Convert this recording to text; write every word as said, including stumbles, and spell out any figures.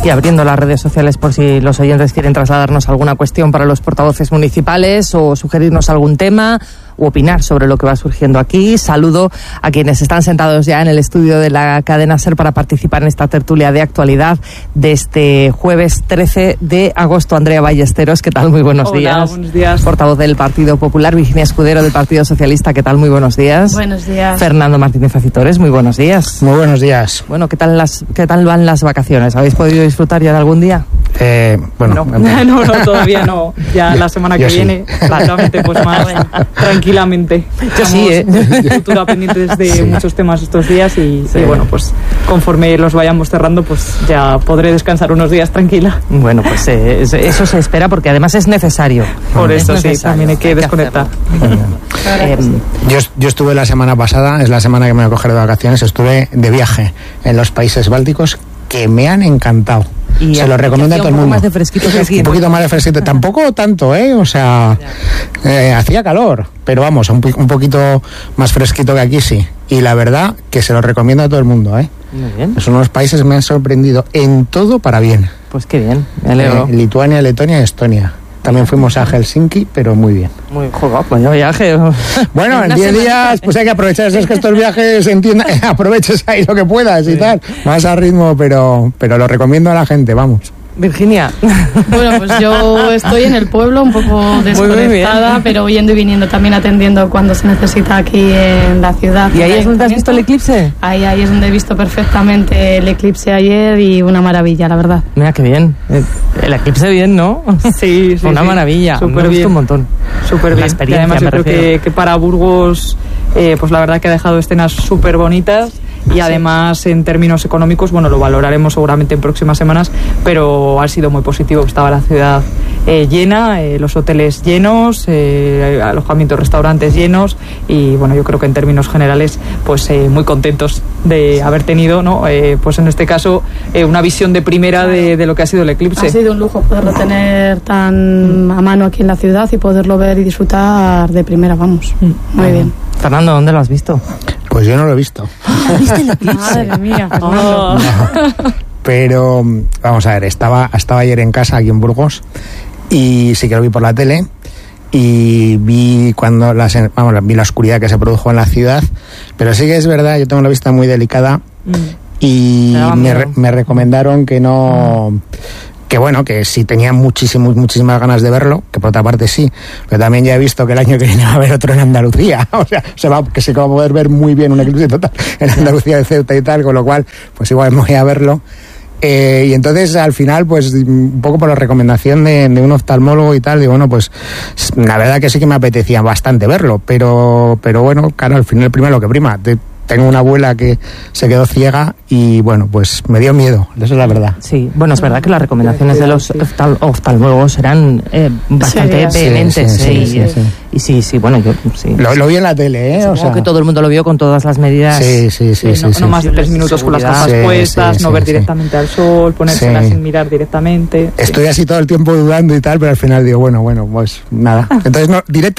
Y abriendo las redes sociales por si los oyentes quieren trasladarnos alguna cuestión para los portavoces municipales o sugerirnos algún tema u opinar sobre lo que va surgiendo aquí. Saludo a quienes están sentados ya en el estudio de la cadena SER para participar en esta tertulia de actualidad de este jueves trece de agosto. Andrea Ballesteros, ¿qué tal? Muy buenos Hola, días. buenos días. Portavoz del Partido Popular. Virginia Escudero, del Partido Socialista, ¿qué tal? Muy buenos días. Buenos días. Fernando Martínez Acitores, muy buenos días. Muy buenos días. Bueno, ¿qué tal las qué tal van las vacaciones? ¿Habéis podido disfrutar ya de algún día? Eh, bueno, no. no, no, todavía no. Ya la semana que sí. viene, prácticamente, pues más tranquilamente. Yo sí, ¿eh? Cultura pendientes de sí. muchos temas estos días y, sí. y bueno, pues conforme los vayamos cerrando, pues ya podré descansar unos días tranquila. Bueno, pues eh, eso se espera porque además es necesario. Por es eso necesario. sí, también hay que desconectar. eh, yo, yo estuve la semana pasada, es la semana que me voy a coger de vacaciones, estuve de viaje en los países bálticos que me han encantado. Y se lo recomiendo a todo el mundo. Un poco más de fresquito que aquí. Un poquito más de fresquito. Tampoco tanto, ¿eh? O sea, eh, hacía calor, pero vamos, un, un poquito más fresquito que aquí, sí. Y la verdad que se lo recomiendo a todo el mundo, ¿eh? Muy bien. Son unos países que me han sorprendido en todo para bien. Pues qué bien, me alegro. Eh, Lituania, Letonia y Estonia. También fuimos a Helsinki, pero muy bien. Muy joder, pues yo viaje. Bueno, en diez días, pues hay que aprovechar. Es que estos viajes, entienda, aproveches ahí lo que puedas y sí. tal. Más a ritmo, pero, pero lo recomiendo a la gente, vamos. Virginia. Bueno, pues yo estoy en el pueblo un poco desconectada, pero yendo y viniendo también atendiendo cuando se necesita aquí en la ciudad. ¿Y ahí es donde has visto el eclipse? Ahí, ahí es donde he visto perfectamente el eclipse ayer y una maravilla, la verdad. Mira, qué bien. El eclipse bien, ¿no? Sí, sí. Una sí. maravilla. Súper me bien. gustó un montón. Súper bien. Y además yo creo que, que para Burgos, eh, pues la verdad que ha dejado escenas súper bonitas. Y además, en términos económicos, bueno, lo valoraremos seguramente en próximas semanas, pero ha sido muy positivo. Estaba la ciudad eh, llena, eh, los hoteles llenos, eh, alojamientos, restaurantes llenos, y bueno, yo creo que en términos generales, pues eh, muy contentos de haber tenido, ¿no? Eh, pues en este caso, eh, una visión de primera de, de lo que ha sido el eclipse. Ha sido un lujo poderlo tener tan a mano aquí en la ciudad y poderlo ver y disfrutar de primera, vamos. Muy bien. Fernando, ¿dónde lo has visto? Pues yo no lo he visto. ¿Viste el eclipse? Madre mía, Fernando. No. Pero, vamos a ver, estaba, estaba ayer en casa, aquí en Burgos, y sí que lo vi por la tele, y vi cuando las, vamos, vi la oscuridad que se produjo en la ciudad, pero sí que es verdad, yo tengo la vista muy delicada, mm. y me, re, me recomendaron que no... Mm. que bueno, que sí tenía muchísimas, muchísimas ganas de verlo, que por otra parte sí, pero también ya he visto que el año que viene va a haber otro en Andalucía, o sea, se va, que se va a poder ver muy bien un eclipse total en Andalucía de Ceuta y tal, con lo cual, pues igual me voy a verlo. Eh, y entonces al final, pues un poco por la recomendación de, de un oftalmólogo y tal, digo, bueno, pues la verdad que sí que me apetecía bastante verlo, pero, pero bueno, claro, al final primero lo que prima. Te, Tengo una abuela que se quedó ciega y, bueno, pues me dio miedo, eso es la verdad. Sí, bueno, es verdad que las recomendaciones de los oftal oftalmólogos eran eh, bastante sí, vehementes. sí, sí, eh, sí, y, sí. y sí, sí, bueno, yo sí. Lo, lo vi en la tele, ¿eh? Supongo o sea, que todo el mundo lo vio con todas las medidas. Sí, sí, sí. sí, no, sí, no sí. más de tres minutos con las gafas Sí, puestas, sí, no sí, ver sí. directamente al sol, ponérselas Sí. sin mirar directamente. Estoy así todo el tiempo dudando y tal, pero al final digo, bueno, bueno, pues nada. Entonces, no, directamente